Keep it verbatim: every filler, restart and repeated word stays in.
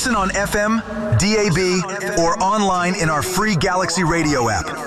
Listen on F M, D A B, or online in our free Galaxy Radio app.